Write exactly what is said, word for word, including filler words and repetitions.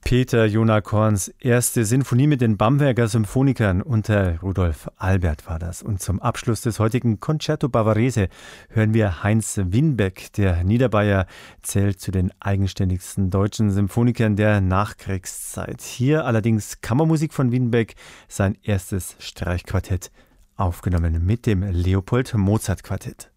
Peter Jonakorns erste Sinfonie mit den Bamberger Symphonikern unter Rudolf Albert war das. Und zum Abschluss des heutigen Concerto Bavarese hören wir Heinz Winbeck. Der Niederbayer zählt zu den eigenständigsten deutschen Symphonikern der Nachkriegszeit. Hier allerdings Kammermusik von Winbeck, sein erstes Streichquartett, aufgenommen mit dem Leopold Mozart Quartett.